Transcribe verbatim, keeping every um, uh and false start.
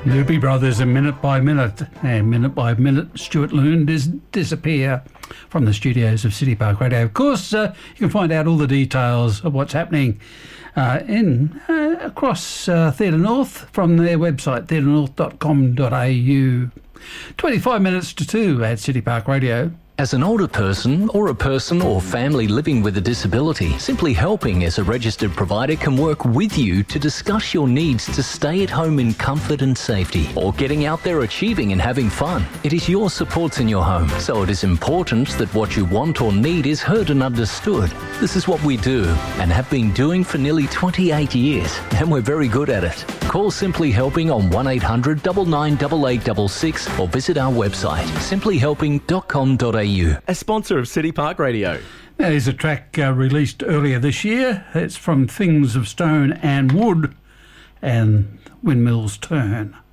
Doobie Brothers and Minute by Minute. And minute by minute, Stuart Loon does disappear from the studios of City Park Radio. Of course, uh, you can find out all the details of what's happening uh, in uh, across uh, Theatre North from their website, theatre north dot com dot a u. twenty-five minutes to two at City Park Radio. As an older person or a person or family living with a disability, Simply Helping as a registered provider can work with you to discuss your needs to stay at home in comfort and safety, or getting out there achieving and having fun. It is your supports in your home, so it is important that what you want or need is heard and understood. This is what we do and have been doing for nearly twenty-eight years, and we're very good at it. Call Simply Helping on one eight hundred nine nine eight eight six six or visit our website simply helping dot com dot a u. A sponsor of City Park Radio. There's a track uh, released earlier this year. It's from Things of Stone and Wood and Windmills Turn.